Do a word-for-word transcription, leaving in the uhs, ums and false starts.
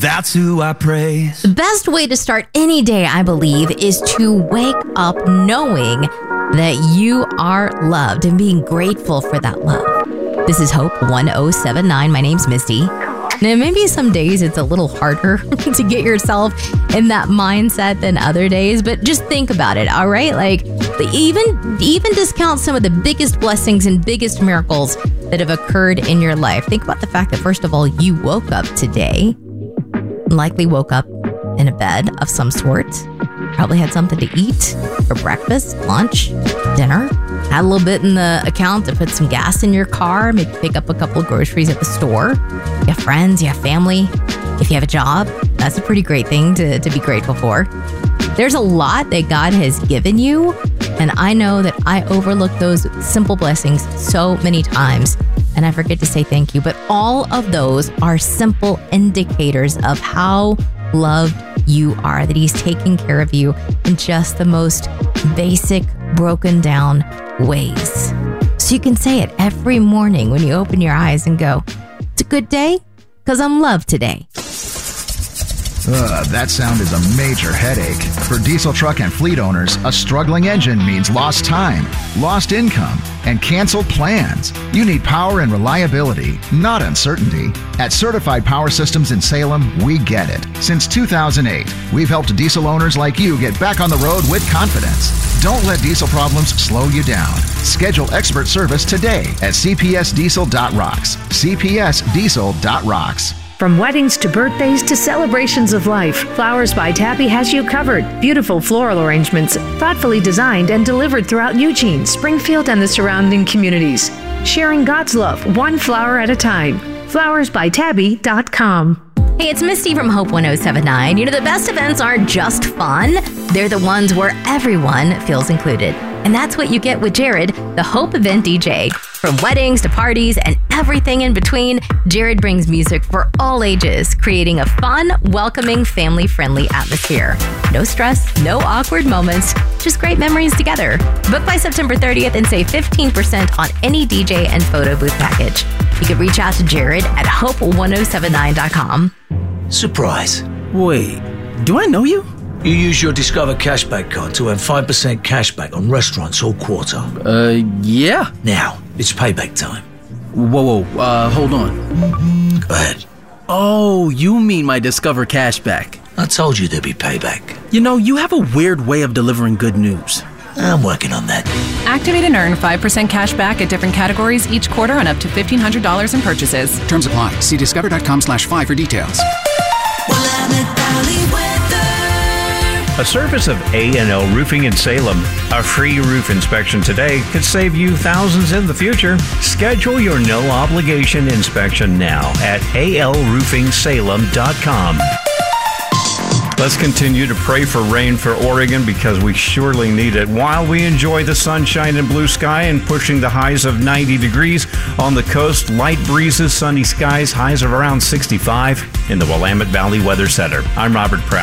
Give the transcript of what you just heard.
that's who I praise. The best way to start any day, I believe, is to wake up knowing that you are loved and being grateful for that love. This is Hope one oh seven nine. My name's Misty. Now, maybe some days it's a little harder to get yourself in that mindset than other days, but just think about it, all right? Like, even even discount some of the biggest blessings and biggest miracles that have occurred in your life. Think about the fact that, first of all, you woke up today, likely woke up in a bed of some sort, probably had something to eat for breakfast, lunch, dinner, had a little bit in the account to put some gas in your car, maybe pick up a couple of groceries at the store. You have friends, you have family. If you have a job, that's a pretty great thing to, to be grateful for. There's a lot that God has given you, and I know that I overlook those simple blessings so many times, and I forget to say thank you. But all of those are simple indicators of how loved you are, that He's taking care of you in just the most basic, broken down ways. So you can say it every morning when you open your eyes and go, it's a good day because I'm loved today. Ugh, that sound is a major headache. For diesel truck and fleet owners, a struggling engine means lost time, lost income, and canceled plans. You need power and reliability, not uncertainty. At Certified Power Systems in Salem, we get it. Since two thousand eight, we've helped diesel owners like you get back on the road with confidence. Don't let diesel problems slow you down. Schedule expert service today at c p s diesel dot rocks. c p s diesel dot rocks. From weddings to birthdays to celebrations of life, Flowers by Tabby has you covered. Beautiful floral arrangements, thoughtfully designed and delivered throughout Eugene, Springfield, and the surrounding communities. Sharing God's love, one flower at a time. flowers by tabby dot com. Hey, it's Misty from Hope one oh seven nine. You know, the best events aren't just fun. They're the ones where everyone feels included. And that's what you get with Jared, the Hope Event D J. From weddings to parties and everything in between, Jared brings music for all ages, creating a fun, welcoming, family-friendly atmosphere. No stress, no awkward moments, just great memories together. Book by September thirtieth and save fifteen percent on any D J and photo booth package. You can reach out to Jared at hope one oh seven nine dot com. Surprise. Wait, do I know you? You use your Discover Cashback card to earn five percent cashback on restaurants all quarter. Uh, yeah. Now, it's payback time. Whoa, whoa, uh, hold on. Go ahead. Oh, you mean my Discover Cashback. I told you there'd be payback. You know, you have a weird way of delivering good news. I'm working on that. Activate and earn five percent cash back at different categories each quarter on up to fifteen hundred dollars in purchases. Terms apply. See discover.com slash five for details. A service of A and L Roofing in Salem. A free roof inspection today could save you thousands in the future. Schedule your no-obligation inspection now at a l roofing salem dot com. Let's continue to pray for rain for Oregon because we surely need it. While we enjoy the sunshine and blue sky and pushing the highs of ninety degrees on the coast, light breezes, sunny skies, highs of around sixty-five in the Willamette Valley Weather Center. I'm Robert Pratt.